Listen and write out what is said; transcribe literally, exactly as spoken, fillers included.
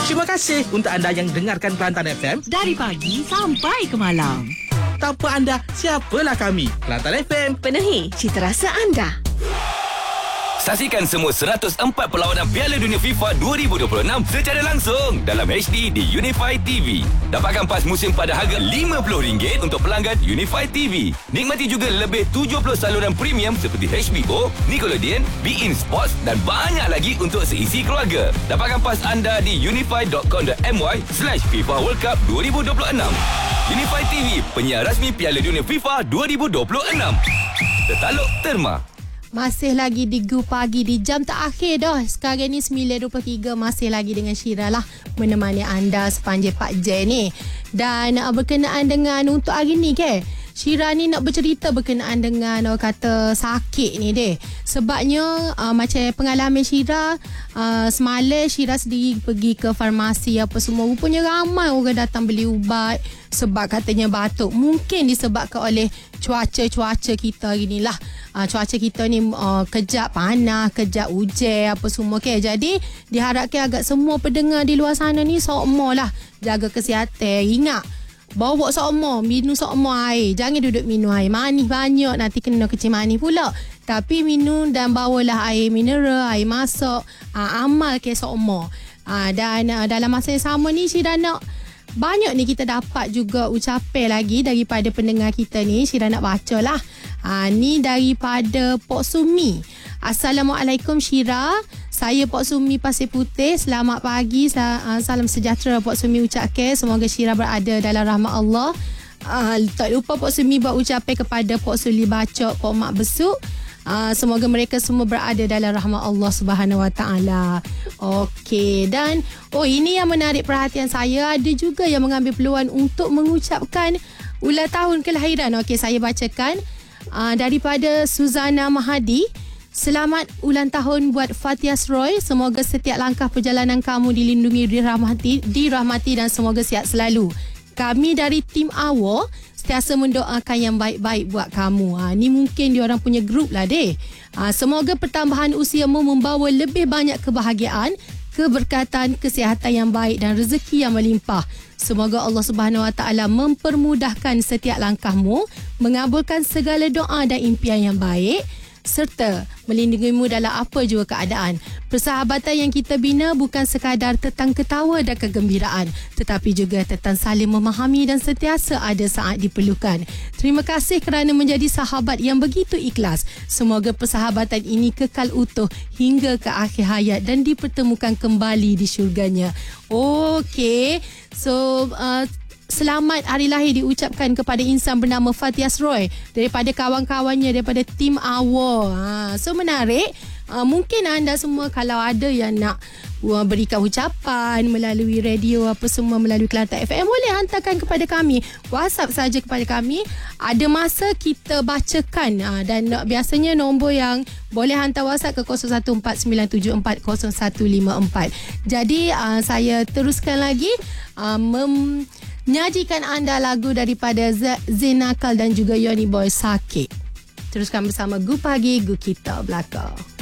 Terima kasih untuk anda yang dengarkan Kelantan F M dari pagi sampai ke malam. Tanpa anda, siapalah kami? Kelantan F M, penuhi cita rasa anda. Saksikan semua seratus empat perlawanan Piala Dunia FIFA dua ribu dua puluh enam secara langsung dalam H D di Unify T V. Dapatkan pas musim pada harga lima puluh ringgit untuk pelanggan Unify T V. Nikmati juga lebih tujuh puluh saluran premium seperti H B O, Nickelodeon, beIN Sports dan banyak lagi untuk seisi keluarga. Dapatkan pas anda di unify dot com dot my slash FIFA World Cup dua ribu dua puluh enam. Unify T V, penyiar rasmi Piala Dunia FIFA dua ribu dua puluh enam. Tertaluk Terma. Masih lagi di Gu Pagi di jam terakhir dah. Sekarang ni sembilan dua puluh tiga, masih lagi dengan Syira lah menemani anda sepanjang empat jam ni. Dan uh, berkenaan dengan untuk hari ni ke, Syira ni nak bercerita berkenaan dengan orang kata sakit ni deh. Sebabnya uh, macam pengalaman Syira, uh, semalam Syira sendiri pergi ke farmasi apa semua. Rupanya ramai orang datang beli ubat sebab katanya batuk. Mungkin disebabkan oleh cuaca-cuaca kita hari ni lah. Uh, cuaca kita ni uh, kejap panas, kejap hujan apa semua ke. Jadi diharapkan agak semua pendengar di luar sana ni sokmo lah jaga kesihatan. Ingat, bawa sokmo, minum sokmo air. Jangan duduk minum air manis banyak, nanti kena kecil manis pula. Tapi minum dan bawalah air mineral, air masak. Uh, amal ke sokmo. Uh, dan uh, dalam masa yang sama ni Syira nak banyak ni kita dapat juga ucapan lagi daripada pendengar kita ni. Syira nak baca lah. Ha, ni daripada Pok Sumi. Assalamualaikum Syira. Saya Pok Sumi Pasir Putih. Selamat pagi. Salam sejahtera Pok Sumi ucapkan. Semoga Syira berada dalam rahmat Allah. Uh, tak lupa Pok Sumi buat ucapan kepada Pok Suli Bacok, Pok Mak Besuk. Uh, semoga mereka semua berada dalam rahmat Allah Subhanahu Wa Taala. Okey, dan oh ini yang menarik perhatian saya, ada juga yang mengambil peluang untuk mengucapkan ulang tahun kelahiran. Okey, saya bacakan uh, daripada Suzana Mahadi. Selamat ulang tahun buat Fatias Roy. Semoga setiap langkah perjalanan kamu dilindungi, dirahmati, dirahmati dan semoga sihat selalu. Kami dari tim Awo sentiasa mendoakan yang baik-baik buat kamu. Ha, ni mungkin diorang punya grup lah deh. Ha, semoga pertambahan usiamu membawa lebih banyak kebahagiaan, keberkatan, kesihatan yang baik dan rezeki yang melimpah. Semoga Allah Subhanahu Wa Taala mempermudahkan setiap langkahmu, mengabulkan segala doa dan impian yang baik, serta melindungimu dalam apa jua keadaan. Persahabatan yang kita bina bukan sekadar tentang ketawa dan kegembiraan, tetapi juga tentang saling memahami dan sentiasa ada saat diperlukan. Terima kasih kerana menjadi sahabat yang begitu ikhlas. Semoga persahabatan ini kekal utuh hingga ke akhir hayat dan dipertemukan kembali di syurganya. Okey, so uh, selamat hari lahir diucapkan kepada insan bernama Fatias Roy daripada kawan-kawannya daripada tim Awo. Ha, so menarik. Uh, mungkin anda semua kalau ada yang nak uh, berikan ucapan melalui radio apa semua melalui Kelantan F M, boleh hantarkan kepada kami. WhatsApp saja kepada kami. Ada masa kita bacakan. Uh, dan uh, biasanya nombor yang boleh hantar WhatsApp ke kosong satu empat sembilan tujuh empat kosong satu lima empat. Jadi uh, saya teruskan lagi uh, mem menyajikan anda lagu daripada Zain Nakal dan juga Yoni Boy Sakit. Teruskan bersama Gu Pagi, Gu Kita belakang.